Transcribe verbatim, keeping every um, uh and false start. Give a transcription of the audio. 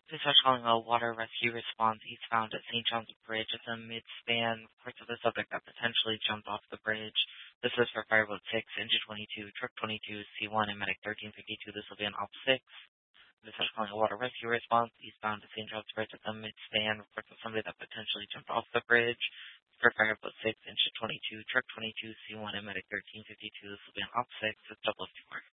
This is calling a water rescue response eastbound at Saint John's Bridge at the mid-span. Reports of the subject that potentially jumped off the bridge. This is for Fireboat six, Engine twenty-two, Truck twenty-two, C one, and Medic thirteen fifty-two. This will be an Op six. This is calling a water rescue response eastbound at Saint John's Bridge at the mid-span. Reports of somebody that potentially jumped off the bridge. For Fireboat six, Engine twenty-two, Truck twenty-two, C one, and Medic thirteen fifty-two. This will be an Op six. It's double F two.